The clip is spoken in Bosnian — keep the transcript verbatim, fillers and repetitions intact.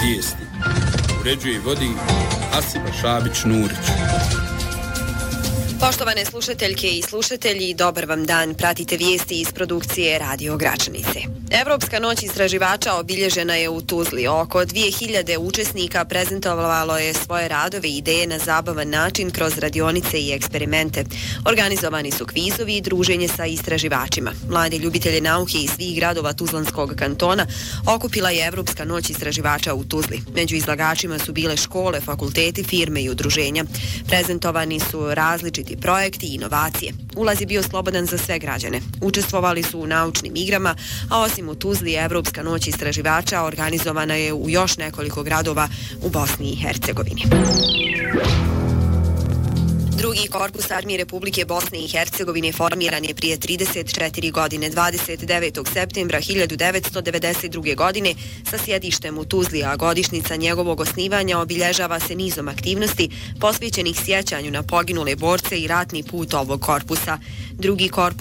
vijesti. Uređuje i vodi Asiba Šabić-Nurić. Poštovane slušateljke i slušatelji, dobar vam dan. Pratite vijesti iz produkcije Radio Gračanice. Evropska noć istraživača obilježena je u Tuzli. Oko dvije hiljade učesnika prezentovalo je svoje radove i ideje na zabavan način kroz radionice i eksperimente. Organizovani su kvizovi i druženje sa istraživačima. Mladi ljubitelje nauke iz svih gradova Tuzlanskog kantona okupila je Evropska noć istraživača u Tuzli. Među izlagačima su bile škole, fakulteti, firme i udruženja. Prezentovani su različiti projekti i inovacije. Ulaz je bio slobodan za sve građane. Učestvovali su u naučnim igrama, a osim u Tuzli, Evropska noć istraživača organizovana je u još nekoliko gradova u Bosni i Hercegovini. Drugi korpus Armije Republike Bosne i Hercegovine formiran je prije trideset četiri godine, dvadeset devetog septembra hiljadu devetsto devedeset druge. godine sa sjedištem u Tuzli, a godišnjica njegovog osnivanja obilježava se nizom aktivnosti posvećenih sjećanju na poginule borce i ratni put ovog korpusa. Drugi korpus